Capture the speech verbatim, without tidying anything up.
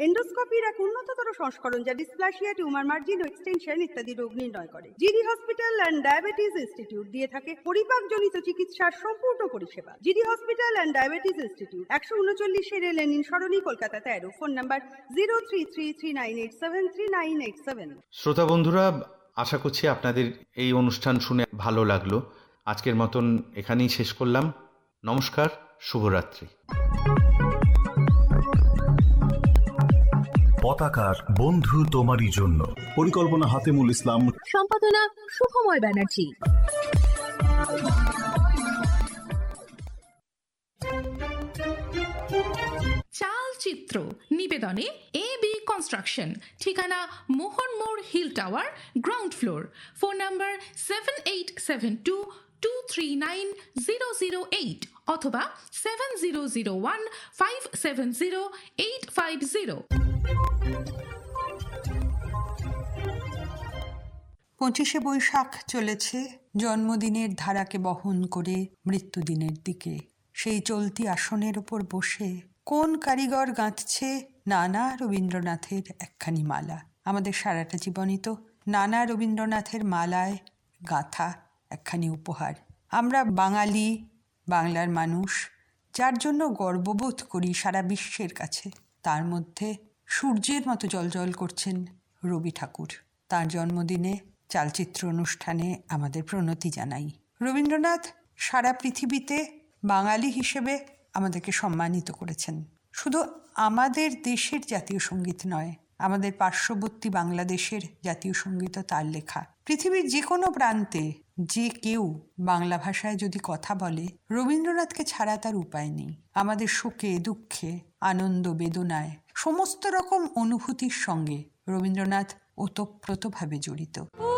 এন্ডোস্কোপির এক উন্নততর সংস্করণ যা ডিসপ্লাসিয়া, টিউমার মার্জিন ও এক্সটেনশন ইত্যাদি রোগ নির্ণয় করে। GD hospital and diabetes institute দিয়ে থাকে পরিপাকজনিত চিকিৎসার সম্পূর্ণ পরিষেবা। GD hospital and diabetes institute, একশো উনচল্লিশে লেনিন সরণি, কলকাতা তেরো। Phone number zero three three three nine eight seven three nine eight seven. শ্রোতা বন্ধুরা, আশা করছি আপনাদের এই অনুষ্ঠান শুনে ভালো লাগলো। আজকের মতন এখানেই শেষ করলাম। নমস্কার, শুভরাত্রি। পতাকার বন্ধু তোমারই জন্য, পরিকল্পনা হাতেমুল ইসলাম, সম্পাদনা Shubhamoy Banerjee. চালচিত্র নিবেদনে A B construction, ঠিকানা মোহন মোড়, hill tower, ground floor. Phone number seven eight seven two two three nine zero zero eight অথবা seven zero zero one five seven zero eight five zero. পঁচিশে বৈশাখ চলেছে জন্মদিনের ধারাকে বহন করে মৃত্যুদিনের দিকে। সেই চলতি আসনের ওপর বসে কোন কারিগর গাঁথছে নানা রবীন্দ্রনাথের একখানি মালা। আমাদের সারাটা জীবনই তো নানা রবীন্দ্রনাথের মালায় গাঁথা একখানি উপহার। আমরা বাঙালি, বাংলার মানুষ, যার জন্য গর্ববোধ করি সারা বিশ্বের কাছে। তার মধ্যে সূর্যের মতো জ্বলজ্বল করছেন রবি ঠাকুর। তার জন্মদিনে চালচিত্র অনুষ্ঠানে আমাদের প্রণতি জানাই। রবীন্দ্রনাথ সারা পৃথিবীতে বাঙালি হিসেবে আমাদেরকে সম্মানিত করেছেন। শুধু আমাদের দেশের জাতীয় সঙ্গীত নয়, আমাদের পার্শ্ববর্তী বাংলাদেশের জাতীয় সঙ্গীতও তার লেখা। পৃথিবীর যে কোনো প্রান্তে যে কেউ বাংলা ভাষায় যদি কথা বলে, রবীন্দ্রনাথকে ছাড়া তার উপায় নেই। আমাদের শোকে, দুঃখে, আনন্দ, বেদনায়, সমস্ত রকম অনুভূতির সঙ্গে রবীন্দ্রনাথ ওতপ্রোতভাবে জড়িত।